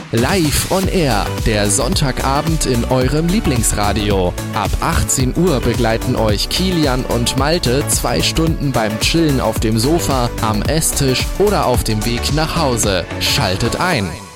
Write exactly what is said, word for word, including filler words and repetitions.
Live on Air, der Sonntagabend in eurem Lieblingsradio. Ab achtzehn Uhr begleiten euch Kilian und Malte zwei Stunden beim Chillen auf dem Sofa, am Esstisch oder auf dem Weg nach Hause. Schaltet ein!